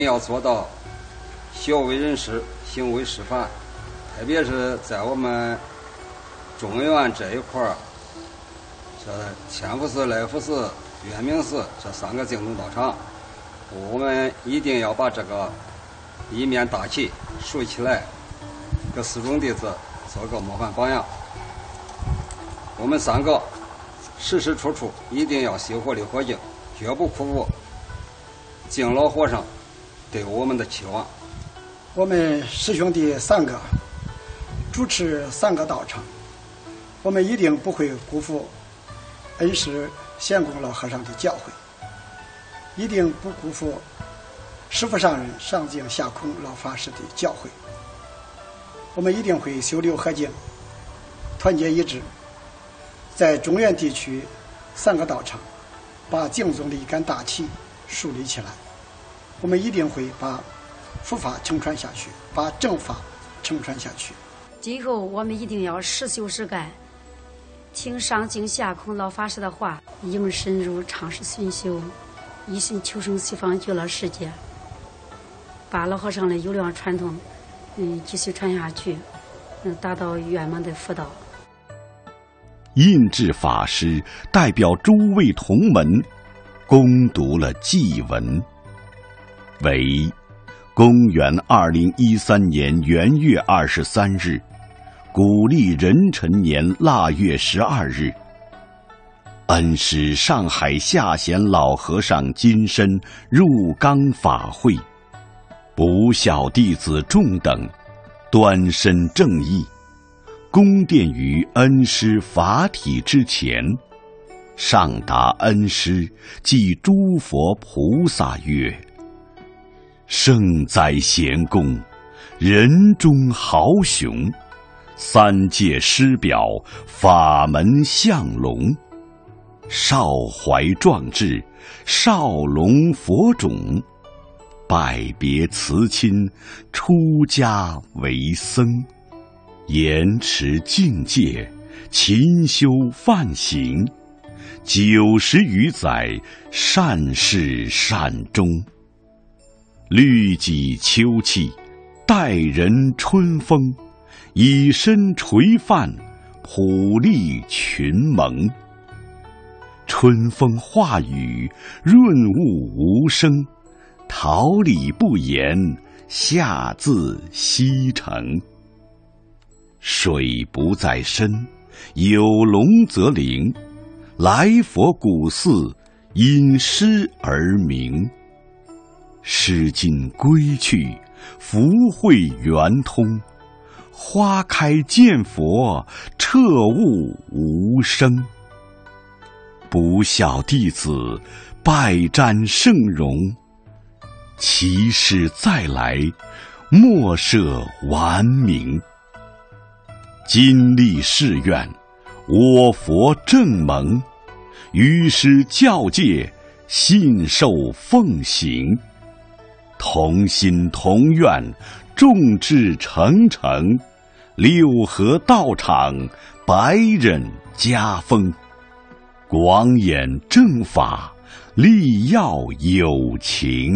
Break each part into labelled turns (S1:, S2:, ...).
S1: 要做到孝为人师，行为示范，特别是在我们中原这一块儿，这千福寺、来福寺、圆明寺这3个净土道场，我们一定要把这个一面大旗竖起来，给四众弟子做个模范榜样。我们3个时时处处一定要熄火力火劲，绝不辜负敬老和尚对我们的期望。
S2: 我们师兄弟3个主持3个道场，我们一定不会辜负恩师贤公老和尚的教诲，一定不辜负师父上人上净下空老法师的教诲。我们一定会修六合敬，团结一致，在中原地区3个道场把净宗的一杆大旗树立起来。我们一定会把佛法承传下去，把正法承传下去。
S3: 今后我们一定要实修实干，听上净下空老法师的话，应深入常识熏修，一心求生西方极乐世界，把老和尚的优良传统继续传下去，达到圆满的佛道。
S4: 印智法师代表诸位同门恭读了祭文，为公元2013年元月23日，古历壬辰年腊月12日，恩师上海下贤老和尚金身入冈法会，不孝弟子众等端身正义，恭奠于恩师法体之前，上达恩师即诸佛菩萨曰：圣哉贤公，人中豪雄，3界师表，法门相龙，少怀壮志，少龙佛种，拜别辞亲，出家为僧，严持境界，勤修梵行，90余载，善事善终，律己秋气，待人春风，以身垂范，普利群蒙。春风化雨，润物无声，桃李不言，下自西城。水不在深，有龙则灵，来佛古寺，因诗而名。诗经归去，福慧圆通，花开见佛，彻悟无生。不孝弟子，拜瞻圣容，其师再来，莫设顽名。今立誓愿，我佛正盟，于师教戒，信受奉行。同心同愿，众志成城，6合道场，百忍家风，广演正法，力耀有情。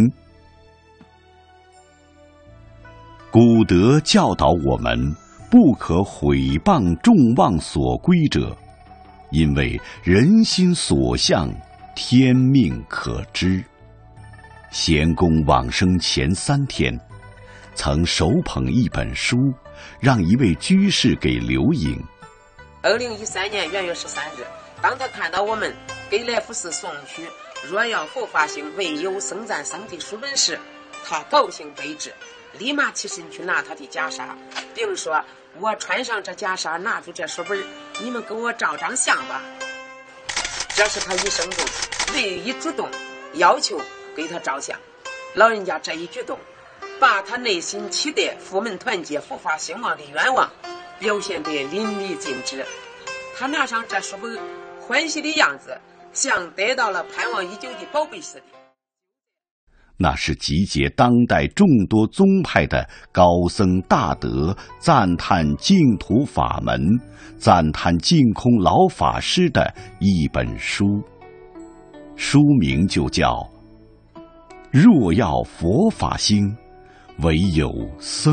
S4: 古德教导我们，不可毁谤众望所归者，因为人心所向，天命可知。贤公往生前3天，曾手捧一本书，让一位居士给留影。
S5: 2013年元月13日，当他看到我们给来福寺送去若要佛法行，唯有僧赞僧的书本时，他高兴悲之，立马起身去拿他的袈裟，并说：我穿上这袈裟，拿住这书本，你们跟我照张相吧。这是他一生中唯一主动要求给他照相。老人家这一举动，把他内心期待佛门团结、佛法兴旺的愿望表现得淋漓尽致。他拿上这书本，欢喜的样子像得到了盼望已久的宝贝似的。
S4: 那是集结当代众多宗派的高僧大德赞叹净土法门、赞叹净空老法师的一本书，书名就叫若要佛法兴，唯有僧